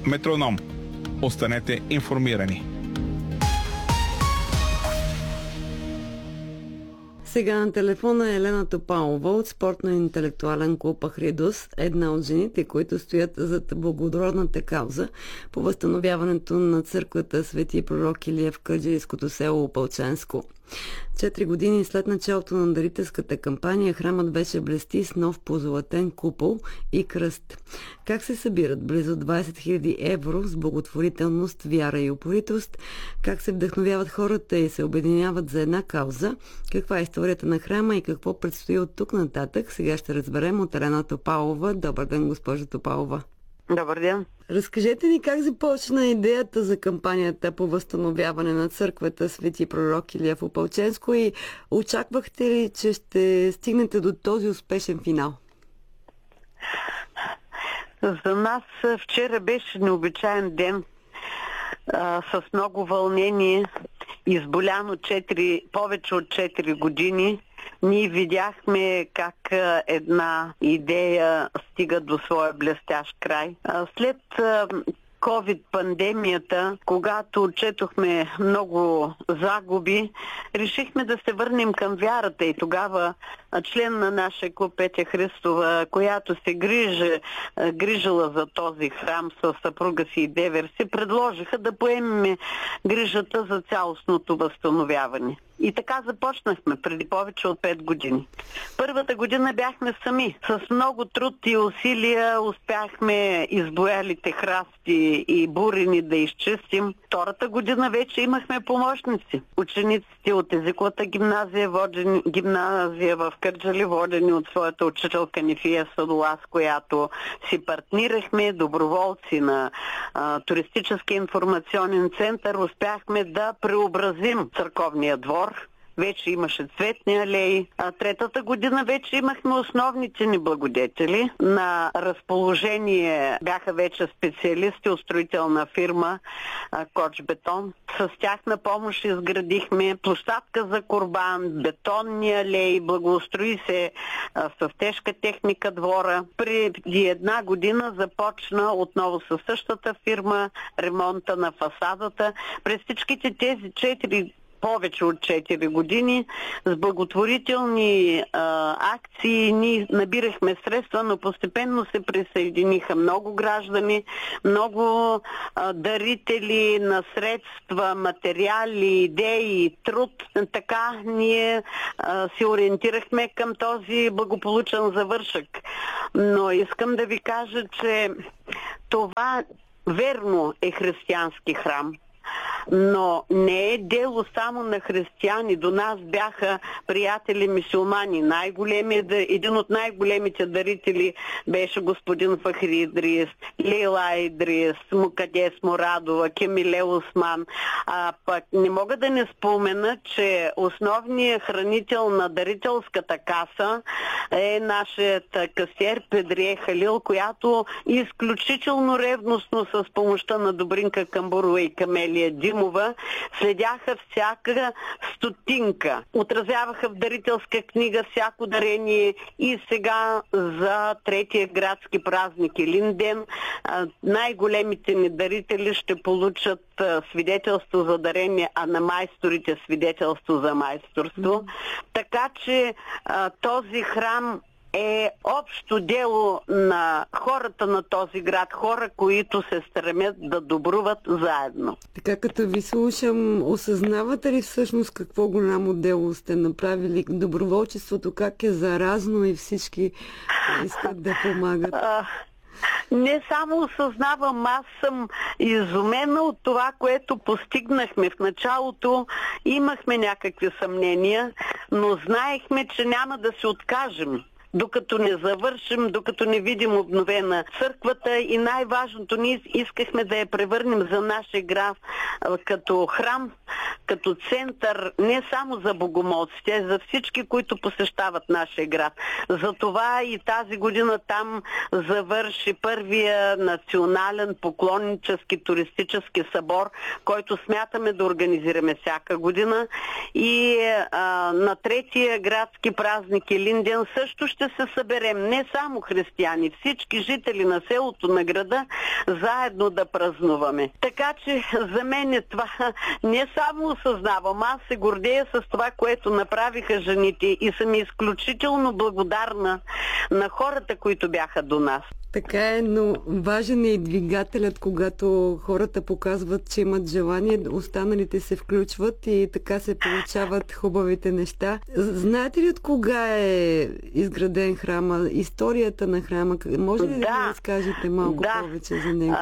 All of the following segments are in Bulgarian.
Метроном. Останете информирани. Сега на телефона е Елена Топалова от спортно-интелектуален клуб Ахридус, една от жените, които стоят зад благородната кауза по възстановяването на църквата Свети пророк Илия в кърджалийското село Опалченско. 4 години след началото на дарителската кампания храмът беше блести с нов позолатен купол и кръст. Как се събират близо 20 000 евро с благотворителност, вяра и упоритост? Как се вдъхновяват хората и се обединяват за една кауза? Каква е историята на храма и какво предстои от тук нататък? Сега ще разберем от Елена Топалова. Добър ден, госпожа Топалова. Добър ден. Разкажете ни как започна идеята за кампанията по възстановяване на църквата Свети пророк Илия в Опалченско и очаквахте ли, че ще стигнете до този успешен финал? За нас вчера беше необичаен ден с много вълнение, изболяно повече от 4 години. Ние видяхме как една идея стига до своя блестящ край. След COVID-пандемията, когато отчетохме много загуби, решихме да се върнем към вярата и тогава член на нашия клуб Петя Христова, която се грижила за този храм с съпруга си и девер си, предложиха да поемем грижата за цялостното възстановяване. И така започнахме преди повече от 5 години. Първата година бяхме сами. С много труд и усилия успяхме избоялите храсти и бурени да изчистим. Втората година вече имахме помощници. Учениците от езиковата гимназия в Кърджали, водени от своята учителка Нефия Садола, с която си партнирахме, доброволци на туристическия информационен център, успяхме да преобразим църковния двор. Вече имаше цветни алеи. Третата година вече имахме основните ни благодетели. На разположение бяха вече специалисти от строителна фирма Коч Бетон. С тях на помощ изградихме площадка за курбан, бетонни алеи, благоустрои се с тежка техника двора. Преди 1 година започна отново със същата фирма ремонта на фасадата. През всичките тези повече от 4 години с благотворителни акции ние набирахме средства, но постепенно се присъединиха много граждани, много дарители на средства, материали, идеи, труд. Така ние се ориентирахме към този благополучен завършък. Но искам да ви кажа, че това верно е християнски храм. Но не е дело само на християни. До нас бяха приятели мюсюлмани. Един от най-големите дарители беше господин Фахри Идрис, Лейла Идрис, Мукадес Мурадова, Кемиле Осман. Пък не мога да не спомена, че основният хранител на дарителската каса е нашият касиер Педрие Халил, която изключително ревностно с помощта на Добринка Камбурова и Камелия Димова следяха всяка стотинка. Отразяваха в дарителска книга всяко дарение и сега за 3-я градски празник Илинден най-големите ни дарители ще получат свидетелство за дарение, а на майсторите свидетелство за майсторство. Така че този храм е общо дело на хората на този град, хора, които се стремят да добруват заедно. Така като ви слушам, осъзнавате ли всъщност какво голямо дело сте направили? Доброволчеството как е заразно и всички искат да помагат? Не само осъзнавам, аз съм изумена от това, което постигнахме. В началото имахме някакви съмнения, но знаехме, че няма да се откажем. докато не завършим, докато не видим обновена църквата и най-важното, ние искахме да я превърнем за нашия град като храм, като център, не само за богомолците, а за всички, които посещават нашия град. Затова и тази година там завърши първия национален поклоннически туристически събор, който смятаме да организираме всяка година. И на третия градски празник Илинден също ще ще се съберем, не само християни, всички жители на селото, на града, заедно да празнуваме. Така че за мен е това не само осъзнавам, аз се гордея с това, което направиха жените и съм изключително благодарна на хората, които бяха до нас. Така е, но важен е и двигателят, когато хората показват, че имат желание, останалите се включват и така се получават хубавите неща. Знаете ли от кога е изграден храма? Историята на храма? Може ли да разкажете малко повече за него?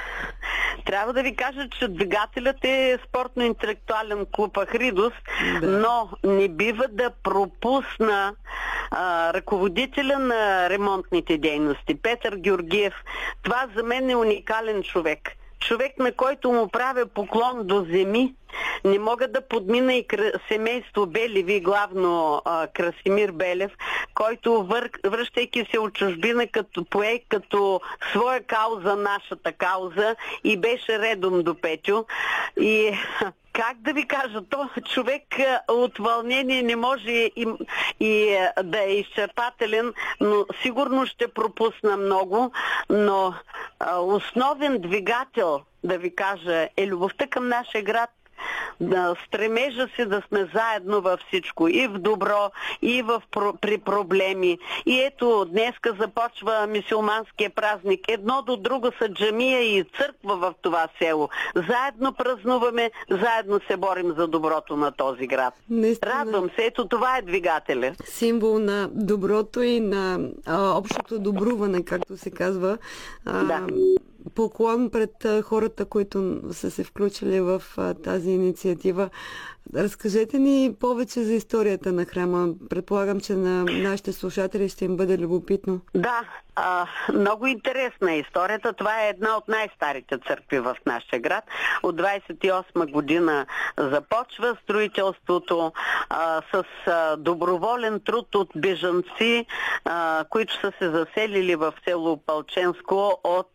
Трябва да ви кажа, че двигателят е спортно-интелектуален клуб Ахридос, но не бива да пропусна ръководителя на ремонтните дейности, Петър Георгиев. Това за мен е уникален човек. Човек, на който му правя поклон до земи. Не мога да подмина и семейство Белеви, главно Красимир Белев, който връщайки се от чужбина пое като своя кауза, нашата кауза и беше редом до Петю. И как да ви кажа, то човек от вълнение не може и да е изчерпателен, но сигурно ще пропусна много, но основен двигател, да ви кажа, е любовта към нашия град. Да стремежа си да сме заедно във всичко, и в добро, и при проблеми. И ето, днеска започва мюсюлманския празник. Едно до друго са джамия и църква в това село. Заедно празнуваме, заедно се борим за доброто на този град. Наистина. Радвам се, ето това е двигателя. Символ на доброто и на общото добруване, както се казва. Да. Поклон пред хората, които са се включили в тази инициатива. Разкажете ни повече за историята на храма. Предполагам, че на нашите слушатели ще им бъде любопитно. Да, много интересна е историята. Това е една от най-старите църкви в нашия град. От 28 година започва строителството с доброволен труд от бежанци, които са се заселили в село Палченско от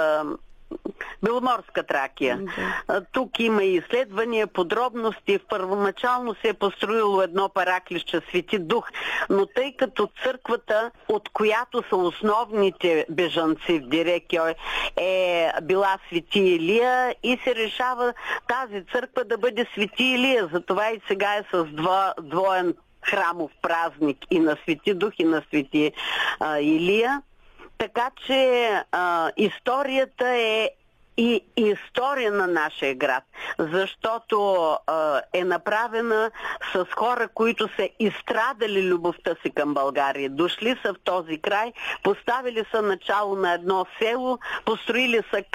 Беломорска Тракия. Тук има и изследвания, подробности. Първоначално се е построило едно параклище Свети Дух, но тъй като църквата, от която са основните бежанци в Дирекио, е била Свети Илия и се решава тази църква да бъде Свети Илия. Затова и сега е с двоен храмов празник и на Свети Дух, и на Свети Илия. Така че историята е и история на нашия град, защото е направена с хора, които са изстрадали любовта си към България. Дошли са в този край, поставили са начало на едно село, построили са